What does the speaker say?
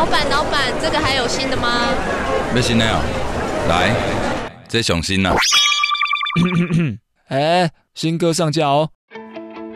老板，这个还有新的吗？ 要新的哦，来，这上新啦。 新歌上架哦，